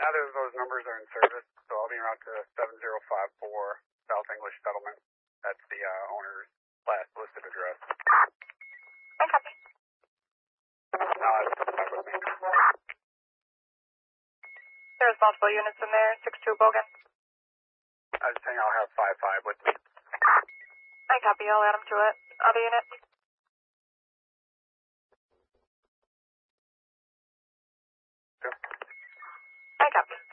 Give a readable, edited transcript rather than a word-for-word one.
Neither of those numbers are in service, so I'll be around to 7054 South English Settlement. That's the owner's last listed address. I copy. No, that's fine with me. There's multiple units in there, 6-2 Bogan. I was saying I'll have 5-5 with me. I copy, I'll add them to it. Other unit. Sure. I copy.